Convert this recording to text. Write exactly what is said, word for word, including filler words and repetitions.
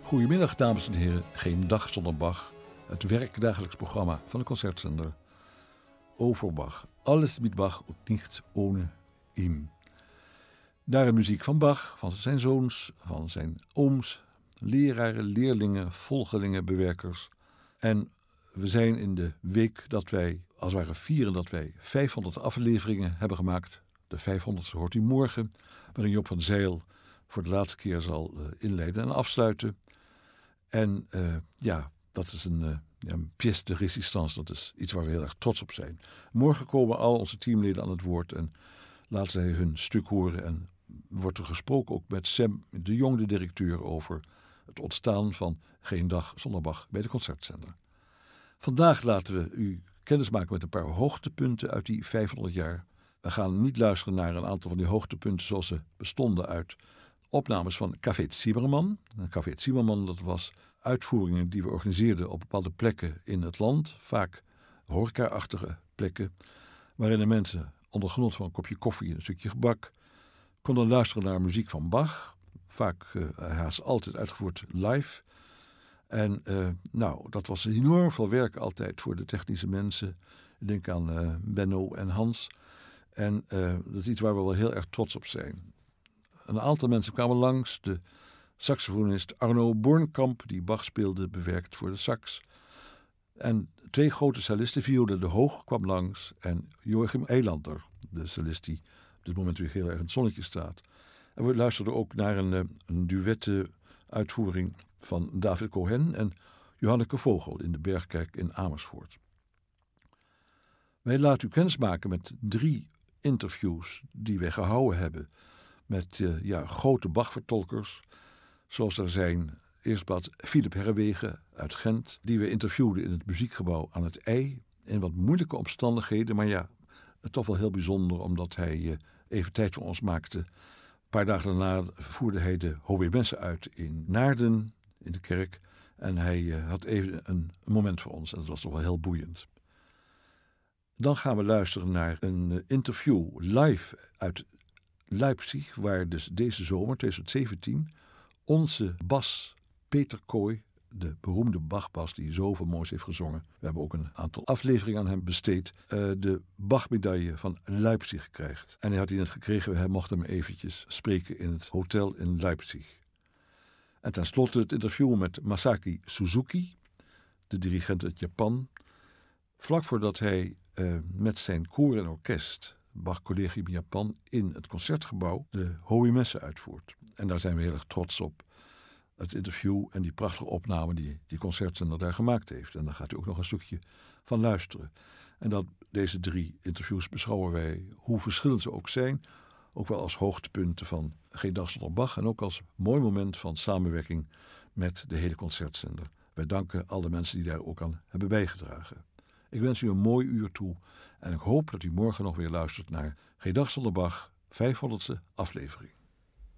Goedemiddag, dames en heren. Geen dag zonder Bach. Het werkdagelijks programma van de concertzender. Over Bach. Alles met Bach und nichts ohne ihm. Daarin muziek van Bach, van zijn zoons, van zijn ooms, leraren, leerlingen, volgelingen, bewerkers. En we zijn in de week dat wij, als het ware vieren, dat wij vijfhonderd afleveringen hebben gemaakt. De vijfhonderdste hoort u morgen, waarin Job van Zijl voor de laatste keer zal uh, inleiden en afsluiten. En uh, ja, dat is een, uh, ja, een pièce de résistance, dat is iets waar we heel erg trots op zijn. Morgen komen al onze teamleden aan het woord en laten zij hun stuk horen. En wordt er gesproken ook met Sam de Jong, de directeur, over het ontstaan van Geen Dag Zonder Bach bij de concertzender. Vandaag laten we u kennis maken met een paar hoogtepunten uit die vijfhonderd jaar. We gaan niet luisteren naar een aantal van die hoogtepunten zoals ze bestonden uit opnames van Café Zimmermann. Café Zimmermann, dat was uitvoeringen die we organiseerden op bepaalde plekken in het land. Vaak horeca-achtige plekken, waarin de mensen onder genot van een kopje koffie en een stukje gebak konden luisteren naar muziek van Bach. Vaak, uh, haast altijd uitgevoerd live. En uh, nou, dat was enorm veel werk altijd voor de technische mensen. Ik denk aan uh, Benno en Hans. En uh, dat is iets waar we wel heel erg trots op zijn. Een aantal mensen kwamen langs. De saxofonist Arno Bornkamp, die Bach speelde, bewerkt voor de sax. En twee grote cellisten, Viola de Hoog kwam langs. En Joachim Eilander, de cellist die op dit moment weer heel erg in het zonnetje staat. En we luisterden ook naar een, een duette-uitvoering van David Cohen en Johanneke Vogel in de Bergkerk in Amersfoort. Wij laten u kennis maken met drie interviews die wij gehouden hebben met uh, ja, grote Bach-vertolkers, zoals er zijn eerst plaats Philip Herrewegen uit Gent, die we interviewden in het muziekgebouw aan het IJ, in wat moeilijke omstandigheden, maar ja, toch wel heel bijzonder, omdat hij uh, even tijd voor ons maakte. Een paar dagen daarna voerde hij de hoogmessen uit in Naarden, in de kerk, en hij uh, had even een, een moment voor ons, en dat was toch wel heel boeiend. Dan gaan we luisteren naar een uh, interview live uit Leipzig, waar dus deze zomer, twintig zeventien, onze bas Peter Kooi, de beroemde Bachbas die zoveel moois heeft gezongen, we hebben ook een aantal afleveringen aan hem besteed, uh, de Bachmedaille van Leipzig krijgt. En hij had die net gekregen, hij mocht hem eventjes spreken in het hotel in Leipzig. En tenslotte het interview met Masaki Suzuki, de dirigent uit Japan, vlak voordat hij uh, met zijn koor en orkest Bach Collegium Japan in het concertgebouw de Hohe Messe uitvoert. En daar zijn we heel erg trots op. Het interview en die prachtige opname die die concertzender daar gemaakt heeft. En daar gaat u ook nog een stukje van luisteren. En dat, deze drie interviews beschouwen wij, hoe verschillend ze ook zijn, ook wel als hoogtepunten van Geen Dag Zonder Bach en ook als mooi moment van samenwerking met de hele concertzender. Wij danken alle mensen die daar ook aan hebben bijgedragen. Ik wens u een mooi uur toe en ik hoop dat u morgen nog weer luistert naar Geen Dag Zonder Bach, vijfhonderdste aflevering.